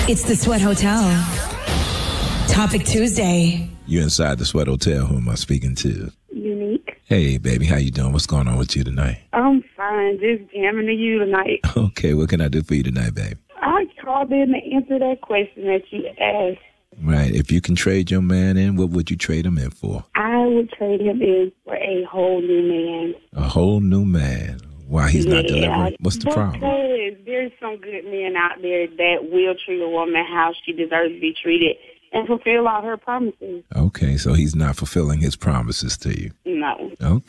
It's the Sweat Hotel. Topic Tuesday. You're inside the Sweat Hotel. Who am I speaking to? Unique. Hey, baby. How you doing? What's going on with you tonight? I'm fine. Just jamming to you tonight. Okay. What can I do for you tonight, babe? I called in to answer that question that you asked. Right. If you can trade your man in, what would you trade him in for? I would trade him in for a whole new man. A whole new man. Why he's not delivering? What's the problem? Because there's some good men out there that will treat a woman how she deserves to be treated and fulfill all her promises. Okay, so he's not fulfilling his promises to you. No. Okay.